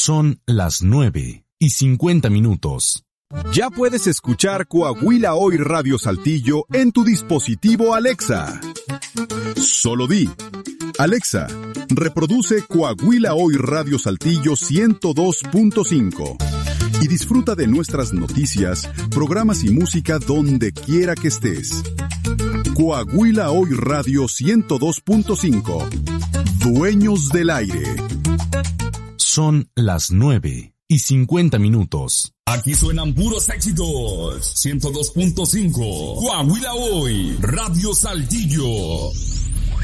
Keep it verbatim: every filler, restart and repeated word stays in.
Son las nueve y cincuenta minutos. Ya puedes escuchar Coahuila Hoy Radio Saltillo en tu dispositivo Alexa. Solo di: Alexa, reproduce Coahuila Hoy Radio Saltillo ciento dos punto cinco y disfruta de nuestras noticias, programas y música donde quiera que estés. Coahuila Hoy Radio ciento dos punto cinco. Dueños del aire. Son las nueve y cincuenta minutos. Aquí suenan puros éxitos. ciento dos punto cinco. Coahuila Hoy Radio Saltillo.